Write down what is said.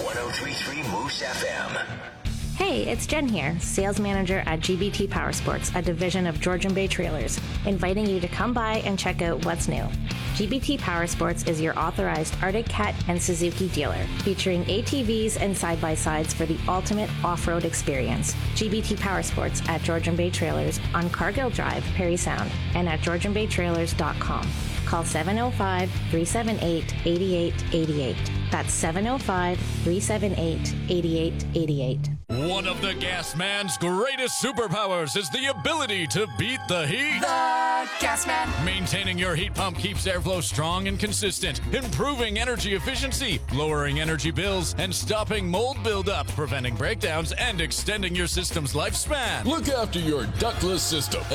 1033 Moose FM. Hey, it's Jen here, sales manager at GBT Powersports, a division of Georgian Bay Trailers, inviting you to come by and check out what's new. GBT Powersports is your authorized Arctic Cat and Suzuki dealer, featuring ATVs and side-by-sides for the ultimate off-road experience. GBT Powersports at Georgian Bay Trailers on Cargill Drive, Perry Sound, and at georgianbaytrailers.com. Call 705-378-8888. That's 705-378-8888. One of the Gas Man's greatest superpowers is the ability to beat the heat. The Gas Man. Maintaining your heat pump keeps airflow strong and consistent, improving energy efficiency, lowering energy bills, and stopping mold buildup, preventing breakdowns, and extending your system's lifespan. Look after your ductless system